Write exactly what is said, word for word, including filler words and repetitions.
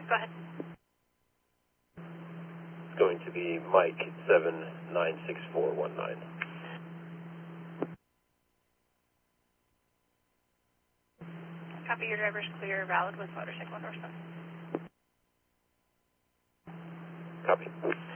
Go ahead. It's going to be Mike seven nine six four one nine. Copy, your driver's clear, valid with motorcycle endorsement. Copy.